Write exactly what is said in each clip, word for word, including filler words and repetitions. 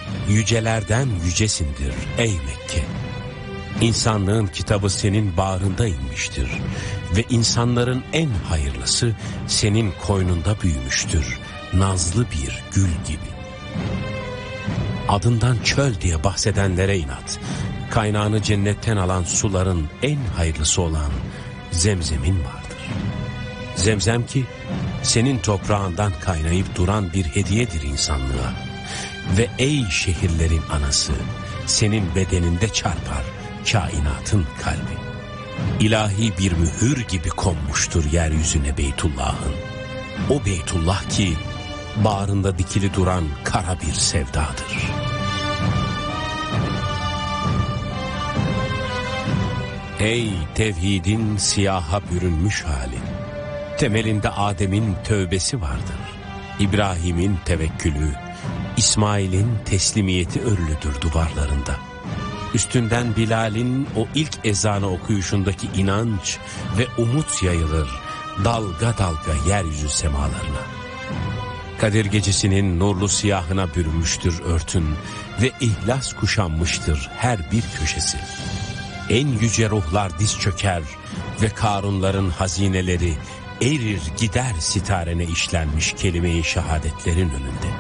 yücelerden yücesindir ey Mekke. İnsanlığın kitabı senin bağrında inmiştir ve insanların en hayırlısı senin koynunda büyümüştür, nazlı bir gül gibi. Adından çöl diye bahsedenlere inat, kaynağını cennetten alan suların en hayırlısı olan Zemzem'in vardır. Zemzem ki senin toprağından kaynayıp duran bir hediyedir insanlığa ve ey şehirlerin anası, senin bedeninde çarpar kainatın kalbi. İlahi bir mühür gibi konmuştur yeryüzüne Beytullah'ın. O Beytullah ki bağrında dikili duran kara bir sevdadır. Ey tevhidin siyaha bürünmüş hali, temelinde Adem'in tövbesi vardır. İbrahim'in tevekkülü, İsmail'in teslimiyeti örülüdür duvarlarında. Üstünden Bilal'in o ilk ezanı okuyuşundaki inanç ve umut yayılır dalga dalga yeryüzü semalarına. Kadir gecesinin nurlu siyahına bürünmüştür örtün ve ihlas kuşanmıştır her bir köşesi. En yüce ruhlar diz çöker ve Karunların hazineleri erir gider sitarene işlenmiş kelime-i şehadetlerin önünde.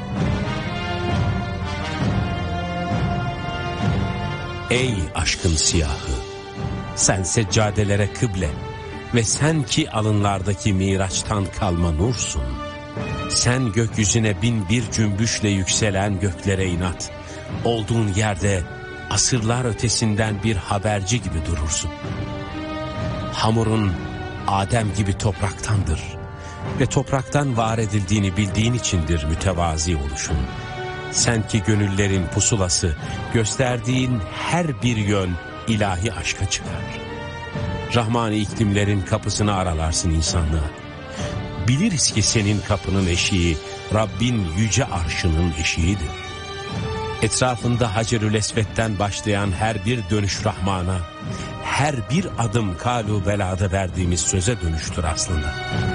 Ey aşkın siyahı, sen seccadelere kıble ve sen ki alınlardaki Miraç'tan kalma nursun. Sen gökyüzüne bin bir cümbüşle yükselen göklere inat, olduğun yerde asırlar ötesinden bir haberci gibi durursun. Hamurun Adem gibi topraktandır ve topraktan var edildiğini bildiğin içindir mütevazi oluşun. Sen ki gönüllerin pusulası, gösterdiğin her bir yön ilahi aşka çıkar. Rahmani iklimlerin kapısını aralarsın insanlığa. Biliriz ki senin kapının eşiği Rabbin yüce arşının eşiğidir. Etrafında Hacerül Esved'den başlayan her bir dönüş Rahman'a, her bir adım kalu belada verdiğimiz söze dönüştür aslında.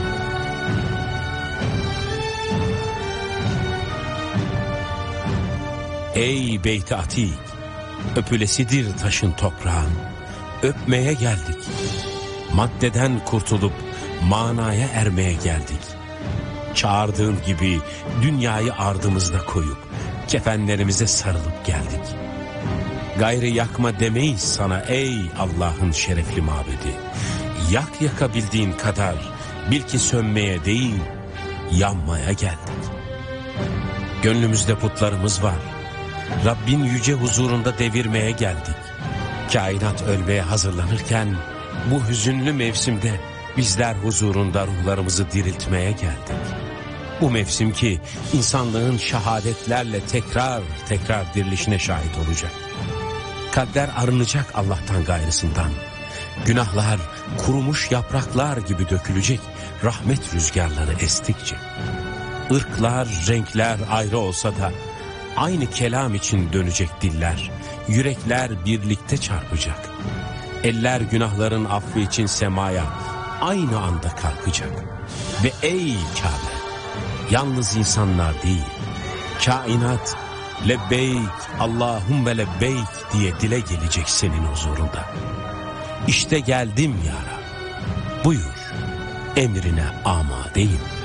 Ey Beyt-i Atik, öpülesidir taşın toprağın, öpmeye geldik. Maddeden kurtulup manaya ermeye geldik. Çağırdığın gibi dünyayı ardımızda koyup kefenlerimize sarılıp geldik. Gayrı yakma demeyiz sana ey Allah'ın şerefli mabedi. Yak yakabildiğin kadar, bil ki sönmeye değil yanmaya geldik. Gönlümüzde putlarımız var, Rabbin yüce huzurunda devirmeye geldik. Kainat ölmeye hazırlanırken bu hüzünlü mevsimde bizler huzurunda ruhlarımızı diriltmeye geldik. Bu mevsim ki insanlığın şehadetlerle tekrar tekrar dirilişine şahit olacak. Kalpler arınacak Allah'tan gayrısından. Günahlar kurumuş yapraklar gibi dökülecek rahmet rüzgarları estikçe. Irklar, renkler ayrı olsa da aynı kelam için dönecek diller, yürekler birlikte çarpacak. Eller günahların affı için semaya aynı anda kalkacak. Ve ey Kabe, yalnız insanlar değil, kainat lebbeyk Allahümme lebbeyk diye dile gelecek senin huzurunda. İşte geldim ya Rab, buyur, emrine amadeyim.